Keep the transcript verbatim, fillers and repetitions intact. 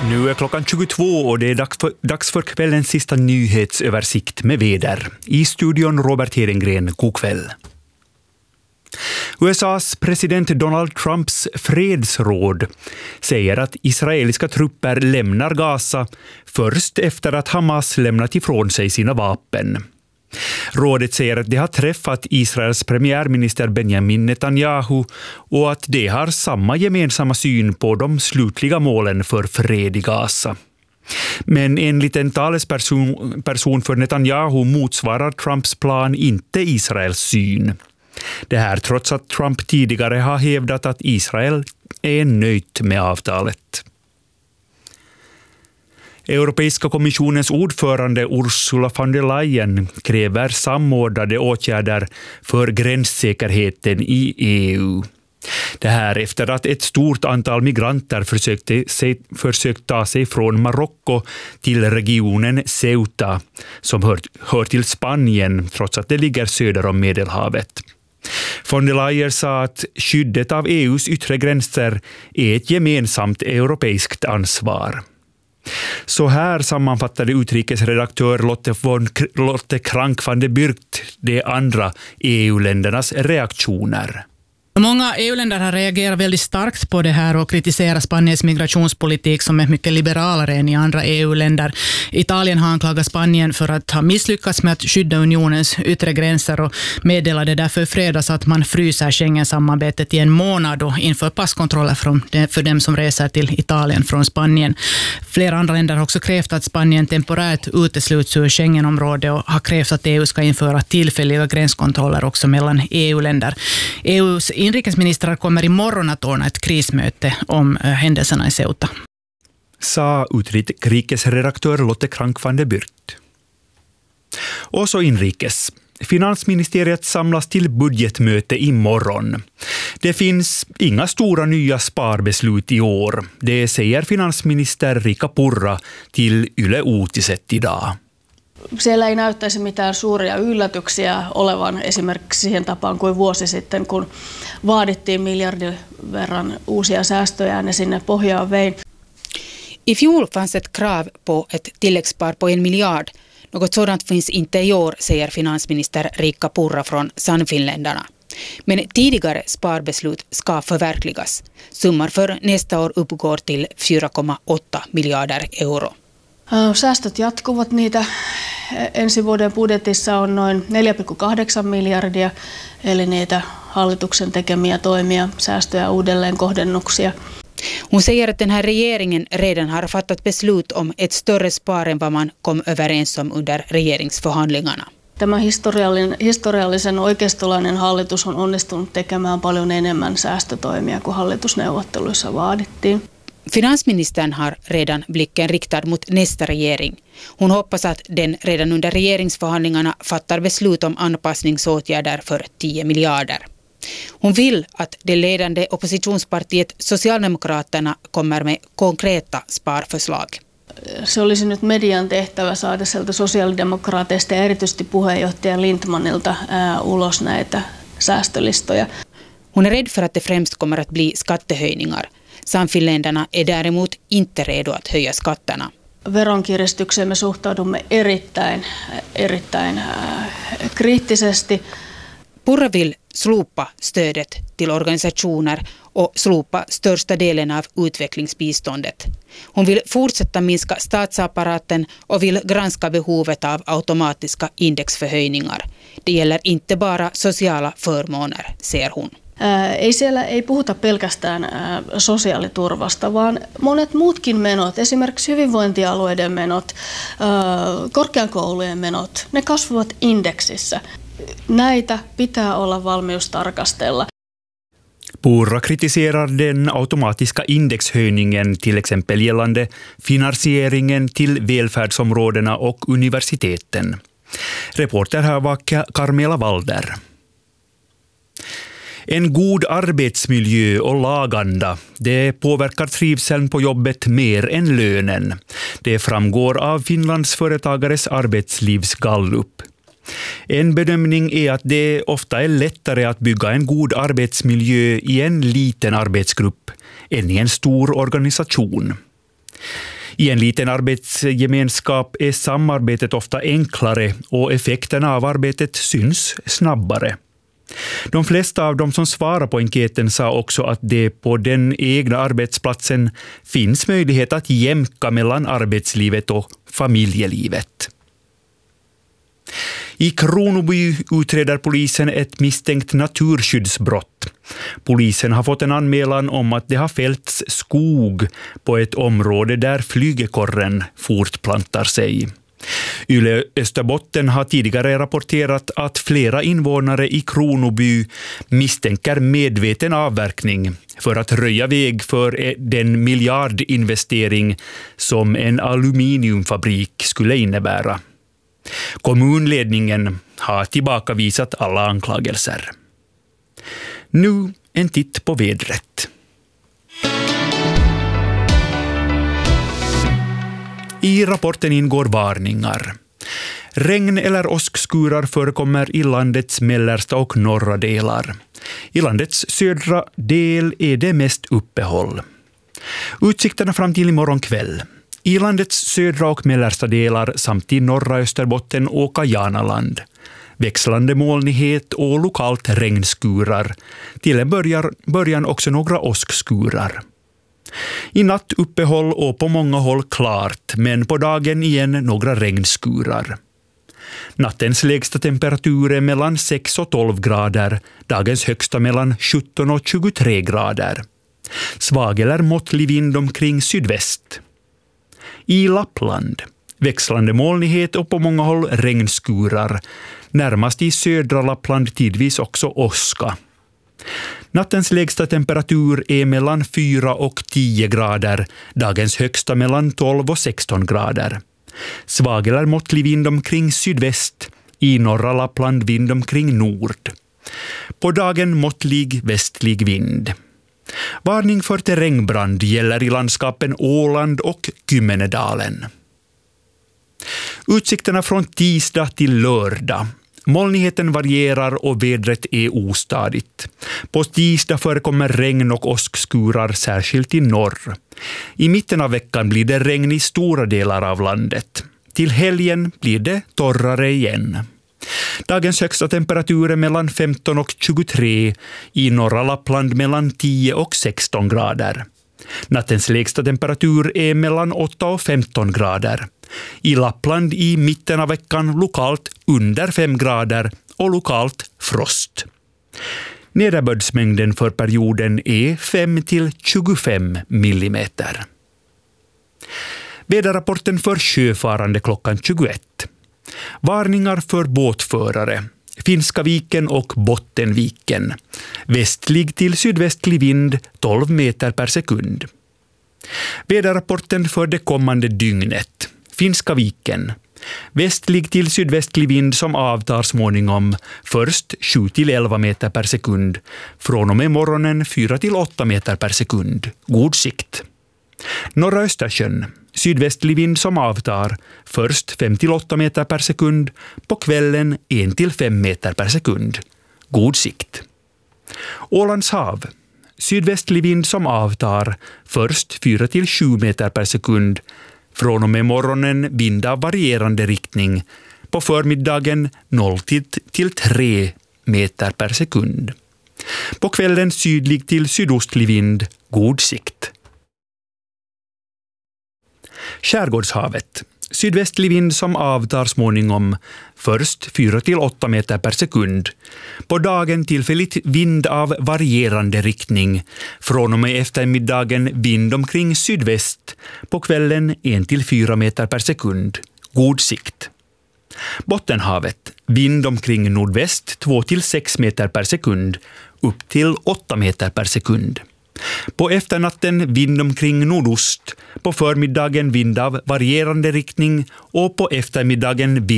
Nu är klockan tjugotvå och det är dags för, dags för kvällens sista nyhetsöversikt med väder. I studion Robert Hedengren, god kväll. U S A:s president Donald Trumps fredsråd säger att israeliska trupper lämnar Gaza först efter att Hamas lämnat ifrån sig sina vapen. Rådet säger att de har träffat Israels premiärminister Benjamin Netanyahu och att de har samma gemensamma syn på de slutliga målen för fred i Gaza. Men enligt en talesperson person för Netanyahu motsvarar Trumps plan inte Israels syn. Det här trots att Trump tidigare har hävdat att Israel är nöjt med avtalet. Europeiska kommissionens ordförande Ursula von der Leyen kräver samordnade åtgärder för gränssäkerheten i E U. Det här efter att ett stort antal migranter försökte sig, försökt ta sig från Marocko till regionen Ceuta som hör, hör till Spanien trots att det ligger söder om Medelhavet. Von der Leyen sa att skyddet av E U:s yttre gränser är ett gemensamt europeiskt ansvar. Så här sammanfattade utrikesredaktör Lotte, von, Lotte Krank van de Byrkt de andra E U-ländernas reaktioner. Många E U-länder har reagerat väldigt starkt på det här och kritiserat Spaniens migrationspolitik som är mycket liberalare än i andra E U-länder. Italien har anklagat Spanien för att ha misslyckats med att skydda unionens yttre gränser och meddelade därför i fredags att man fryser Schengen-samarbetet i en månad och inför passkontroller för dem som reser till Italien från Spanien. Flera andra länder har också krävt att Spanien temporärt utesluts ur Schengenområdet och har krävt att E U ska införa tillfälliga gränskontroller också mellan E U-länder. E U:s inrikesministrar kommer imorgon att ordna ett krismöte om händelserna i Ceuta. Sa utrikesredaktör Lotte Krank van de Byrkt. Och så inrikes. Finansministeriet samlas till budgetmöte imorgon. Det finns inga stora nya sparbeslut i år. Det säger finansminister Riikka Purra till Yle Uutiset idag. Siellä ei näyttäisi mitään suuria yllätyksiä olevan esimerkiksi siihen tapaan kuin vuosi sitten, kun vaadittiin miljardin verran uusia säästöjä ja ne sinne pohjaan vein. I fjol fanns ett krav på ett tilläggsspar på en miljard. Något sådant finns inte i år, säger finansminister Riikka Purra från Sannfinländarna. Men tidigare sparbeslut ska förverkligas. Summan för nästa år uppgår till fyra komma åtta miljarder euro. Säästöt jatkuvat, niitä ensi vuoden budjetissa on noin neljä pilkku kahdeksan miljardia, eli niitä hallituksen tekemiä toimia, säästöjä ja uudelleenkohdennuksia. Hon säger att den här regeringen redan har fattat beslut om ett större spar än vad man kom överens om under regeringsförhandlingarna. Tämä historiallinen, historiallisen oikeistolainen hallitus on onnistunut tekemään paljon enemmän säästötoimia kuin hallitusneuvotteluissa vaadittiin. Finansministern har redan blicken riktad mot nästa regering. Hon hoppas att den redan under regeringsförhandlingarna fattar beslut om anpassningsåtgärder för tio miljarder. Hon vill att det ledande oppositionspartiet Socialdemokraterna kommer med konkreta sparförslag. Se olisi nyt median tehtävä saada sieltä sosiaalidemokraateista ja erityisesti puheenjohtaja Lindtmanilta ää, ulos näitä säästölistoja. Hon är rädd för att det främst kommer att bli skattehöjningar. Sannfinländarna är däremot inte redo att höja skatterna. Veronkiristykseen me suhtaudumme erittäin, erittäin äh, kriittisesti. Purra vill slopa stödet till organisationer och slopa största delen av utvecklingsbiståndet. Hon vill fortsätta minska statsapparaten och vill granska behovet av automatiska indexförhöjningar. Det gäller inte bara sociala förmåner, säger hon. Ei siellä ei puhuta pelkästään sosiaaliturvasta, vaan monet muutkin menot, esimerkiksi hyvinvointialueiden menot, korkeakoulujen menot, ne kasvavat indeksissä. Näitä pitää olla valmius tarkastella. Purra kritiserar den automatiska indexhöjningen till exempel gällande finansieringen till välfärdsområdena och universiteten. Reporter här var Carmela Walder. En god arbetsmiljö och laganda, det påverkar trivseln på jobbet mer än lönen. Det framgår av Finlands företagares arbetslivsgallup. En bedömning är att det ofta är lättare att bygga en god arbetsmiljö i en liten arbetsgrupp än i en stor organisation. I en liten arbetsgemenskap är samarbetet ofta enklare och effekterna av arbetet syns snabbare. De flesta av de som svarar på enkäten sa också att det på den egna arbetsplatsen finns möjlighet att jämka mellan arbetslivet och familjelivet. I Kronoby utreder polisen ett misstänkt naturskyddsbrott. Polisen har fått en anmälan om att det har fällts skog på ett område där flygekorren fortplantar sig. Yle Österbotten har tidigare rapporterat att flera invånare i Kronoby misstänker medveten avverkning för att röja väg för den miljardinvestering som en aluminiumfabrik skulle innebära. Kommunledningen har tillbakavisat alla anklagelser. Nu en titt på vädret. I rapporten ingår varningar. Regn eller åskskurar förekommer i landets mellersta och norra delar. I landets södra del är det mest uppehåll. Utsikterna fram till imorgon kväll. I landets södra och mellersta delar samt i norra Österbotten och Kajanaland. Växlande molnighet och lokalt regnskurar. Till en början, början också några åskskurar. I natt uppehåll och på många håll klart, men på dagen igen några regnskurar. Nattens lägsta temperatur är mellan sex och tolv grader, dagens högsta mellan sjutton och tjugotre grader. Svag eller måttlig vind omkring sydväst. I Lappland, växlande molnighet och på många håll regnskurar. Närmast i södra Lappland tidvis också åska. Nattens lägsta temperatur är mellan fyra och tio grader, dagens högsta mellan tolv och sexton grader. Svag eller måttlig vind omkring sydväst, i norra Lappland vind omkring nord. På dagen måttlig västlig vind. Varning för terrängbrand gäller i landskapen Åland och Kymmenedalen. Utsikterna från tisdag till lördag. Molnigheten varierar och vädret är ostadigt. På tisdag förekommer regn och åskskurar särskilt i norr. I mitten av veckan blir det regn i stora delar av landet. Till helgen blir det torrare igen. Dagens högsta temperatur är mellan femton och tjugotre, i norra Lappland mellan tio och sexton grader. Nattens lägsta temperatur är mellan åtta och femton grader. I Lappland i mitten av veckan lokalt under fem grader och lokalt frost. Nederbördsmängden för perioden är fem till tjugofem millimeter. Väderrapporten för sjöfarande klockan tjugoett. Varningar för båtförare. Finska viken och Bottenviken. Västlig till sydvästlig vind tolv meter per sekund. Väderrapporten för det kommande dygnet. Finska viken. Västlig till sydvästlig vind som avtar småningom. Först sju till elva meter per sekund. Från och med morgonen fyra till åtta meter per sekund. God sikt. Norra Östersjön. Sydvästlig vind som avtar. Först fem till åtta meter per sekund. På kvällen en till fem meter per sekund. God sikt. Ålands hav. Sydvästlig vind som avtar. Först fyra till sju meter per sekund. Från och med morgonen vind av varierande riktning. På förmiddagen noll till tre meter per sekund. På kvällen sydlig till sydostlig vind. God sikt. Skärgårdshavet. Sydvästlig vind som avtar småningom. Först fyra till åtta meter per sekund. På dagen tillfälligt vind av varierande riktning. Från och med eftermiddagen vind omkring sydväst. På kvällen en till fyra meter per sekund. God sikt. Bottenhavet. Vind omkring nordväst två till sex meter per sekund. Upp till åtta meter per sekund. På efternatten vind omkring nordost, på förmiddagen vind av varierande riktning och på eftermiddagen vind